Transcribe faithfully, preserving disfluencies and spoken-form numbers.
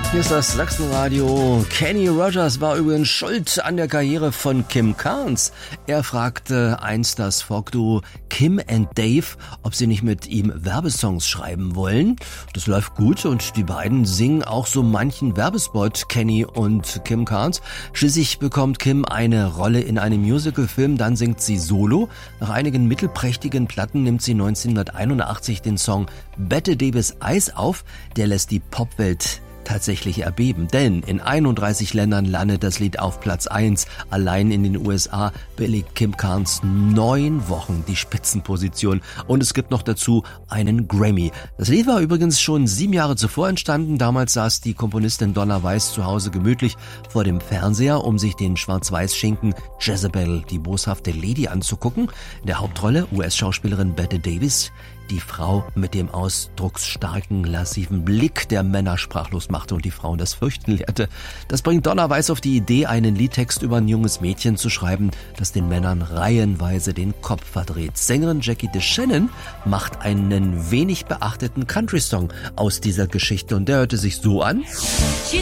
Hier ist das Sachsenradio. Kenny Rogers war übrigens schuld an der Karriere von Kim Carnes. Er fragte einst das Folk-Duo Kim and Dave, ob sie nicht mit ihm Werbesongs schreiben wollen. Das läuft gut und die beiden singen auch so manchen Werbespot, Kenny und Kim Carnes. Schließlich bekommt Kim eine Rolle in einem Musicalfilm, dann singt sie solo. Nach einigen mittelprächtigen Platten nimmt sie neunzehnhunderteinundachtzig den Song Bette Davis Eis auf. Der lässt die Popwelt tatsächlich erbeben, denn in einunddreißig Ländern landet das Lied auf Platz eins. Allein in den U S A belegt Kim Carnes neun Wochen die Spitzenposition und es gibt noch dazu einen Grammy. Das Lied war übrigens schon sieben Jahre zuvor entstanden. Damals saß die Komponistin Donna Weiss zu Hause gemütlich vor dem Fernseher, um sich den Schwarz-Weiß-Schinken Jezebel, die boshafte Lady, anzugucken. In der Hauptrolle U S-Schauspielerin Bette Davis, die Frau mit dem ausdrucksstarken, lassiven Blick, der Männer sprachlos machte und die Frauen das Fürchten lehrte. Das bringt Donna Weiss auf die Idee, einen Liedtext über ein junges Mädchen zu schreiben, das den Männern reihenweise den Kopf verdreht. Sängerin Jackie DeShannon macht einen wenig beachteten Country-Song aus dieser Geschichte und der hörte sich so an.